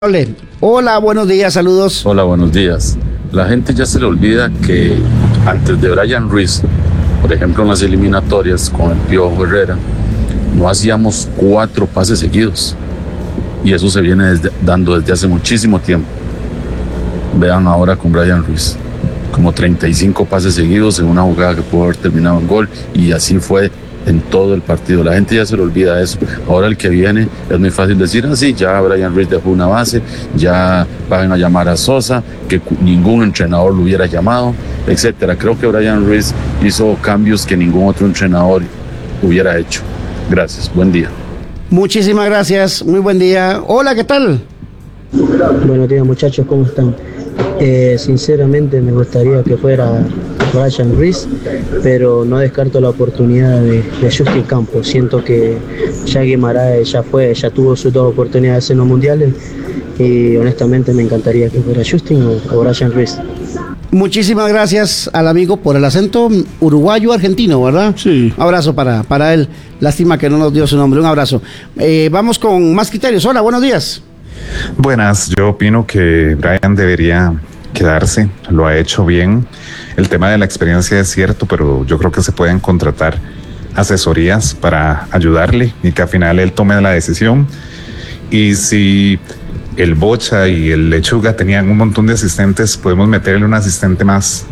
Hola, buenos días, saludos. Hola, buenos días. La gente ya se le olvida que antes de Brian Ruiz, por ejemplo en las eliminatorias con el Piojo Herrera, no hacíamos 4 pases seguidos. Y eso se viene dando desde hace muchísimo tiempo. Vean ahora con Brian Ruiz, como 35 pases seguidos en una jugada que pudo haber terminado en gol, y así fue en todo el partido. La gente ya se le olvida eso. Ahora el que viene es muy fácil decir así, ya Brian Ruiz dejó una base, ya van a llamar a Sosa, que ningún entrenador lo hubiera llamado, etcétera. Creo que Brian Ruiz hizo cambios que ningún otro entrenador hubiera hecho. Gracias, buen día. Muchísimas gracias, muy buen día. Hola, ¿qué tal? Buenos días, muchachos, ¿cómo están? Sinceramente me gustaría que fuera Brian Ruiz, pero no descarto la oportunidad de Justin Campos. Siento que ya Guimaraes ya tuvo sus 2 oportunidades en los mundiales, y honestamente me encantaría que fuera Justin o Brian Ruiz. Muchísimas gracias al amigo por el acento uruguayo-argentino, ¿verdad? Sí. Un abrazo para él. Lástima que no nos dio su nombre. Un abrazo. Vamos con más criterios. Hola, buenos días. Buenas, yo opino que Brian debería quedarse, lo ha hecho bien. El tema de la experiencia es cierto, pero yo creo que se pueden contratar asesorías para ayudarle y que al final él tome la decisión. Y si el Bocha y el Lechuga tenían un montón de asistentes, podemos meterle un asistente más.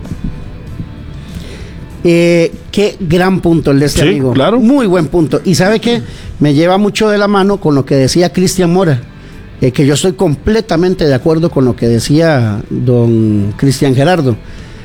Qué gran punto el de este amigo. Claro. Muy buen punto. Y ¿sabe qué? Me lleva mucho de la mano con lo que decía Cristian Mora. Que yo estoy completamente de acuerdo con lo que decía don Cristian Gerardo.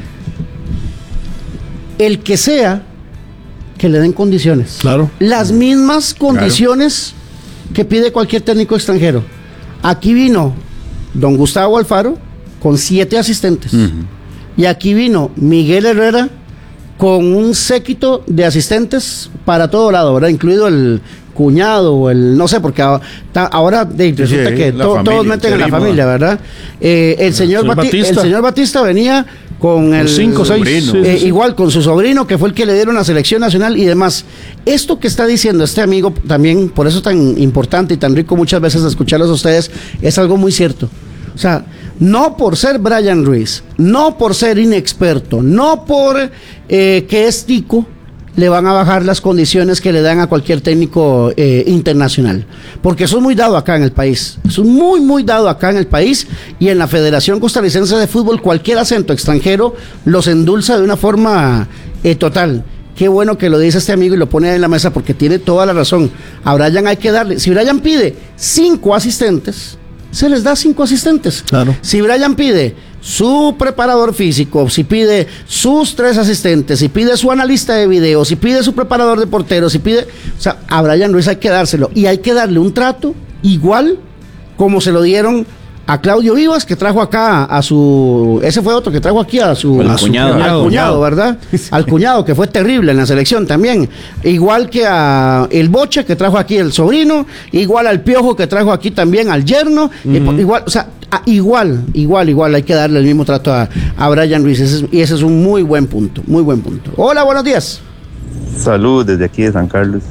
El que sea, que le den condiciones. Claro. Las mismas condiciones que pide cualquier técnico extranjero. Aquí vino don Gustavo Alfaro con 7 asistentes. Y aquí vino Miguel Herrera con un séquito de asistentes para todo lado, ¿verdad? Incluido el cuñado o el, no sé, porque ahora resulta que todos meten en la familia, ¿verdad? El señor Batista venía con el 5 o 6 igual con su sobrino, que fue el que le dieron la selección nacional y demás. Esto que está diciendo este amigo también, por eso tan importante y tan rico muchas veces de escucharlos a ustedes, es algo muy cierto. O sea, no por ser Brian Ruiz, no por ser inexperto, no por que es tico, le van a bajar las condiciones que le dan a cualquier técnico internacional, porque eso es muy dado acá en el país, eso es muy dado acá en el país, y en la Federación Costarricense de Fútbol cualquier acento extranjero los endulza de una forma total. Qué bueno que lo dice este amigo y lo pone en la mesa, porque tiene toda la razón. A Brian hay que darle, si Brian pide 5 asistentes, se les da 5 asistentes. Claro. Si Brian pide su preparador físico, si pide sus 3 asistentes, si pide su analista de video, si pide su preparador de porteros, si pide, o sea, a Brian Ruiz hay que dárselo, y hay que darle un trato igual como se lo dieron a Claudio Vivas, que trajo acá a su, ese fue otro que trajo aquí a su al cuñado, ¿verdad? Al cuñado, que fue terrible en la selección también. Igual que a el Bocha, que trajo aquí el sobrino, igual al Piojo, que trajo aquí también al yerno, igual, o sea, igual hay que darle el mismo trato a Brian Ruiz, y ese es un muy buen punto. Hola, buenos días. Salud desde aquí de San Carlos.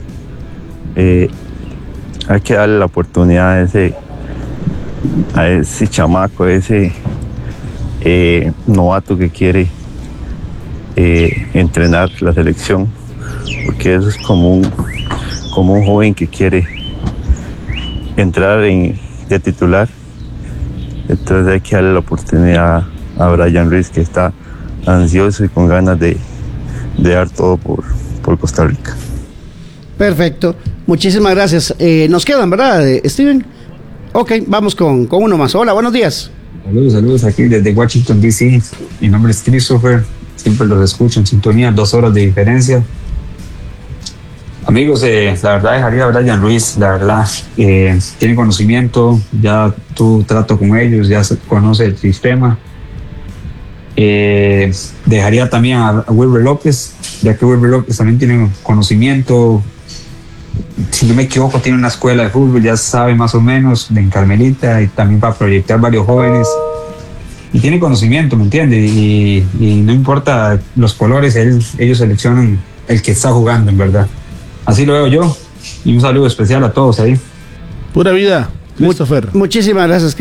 Hay que darle la oportunidad a ese chamaco, a ese novato que quiere entrenar la selección, porque eso es como un joven que quiere entrar de titular. Entonces hay que darle la oportunidad a Brian Ruiz, que está ansioso y con ganas de dar todo por Costa Rica. Perfecto, muchísimas gracias. Nos quedan, ¿verdad, Steven? Ok, vamos con uno más. Hola, buenos días. Saludos aquí desde Washington, D.C. Mi nombre es Christopher, siempre los escucho en sintonía, 2 horas de diferencia. Amigos, la verdad dejaría a Brian Ruiz, la verdad, tiene conocimiento, ya tuvo trato con ellos, ya conoce el sistema. Dejaría también a Wilber López, ya que Wilber López también tiene conocimiento. Si no me equivoco, tiene una escuela de fútbol, ya sabe más o menos, en Carmelita, y también va a proyectar varios jóvenes. Y tiene conocimiento, ¿me entiendes? Y no importa los colores, ellos seleccionan el que está jugando, en verdad. Así lo veo yo. Y un saludo especial a todos ahí. Pura vida. Christopher. Muchísimas gracias.